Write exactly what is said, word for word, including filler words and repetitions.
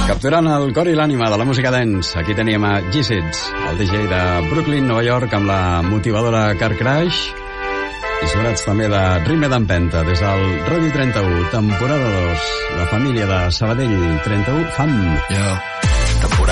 Capturant el cor i l'ànima de la música dance, aquí teníem a G-Sids, el D J de Brooklyn, Nova York, amb la motivadora Car Crash, i sobrats també de Ritme d'Empenta, des del Ràdio trenta-u, temporada dos, la família de Sabadell trenta-u, Fam. Yeah. Temporada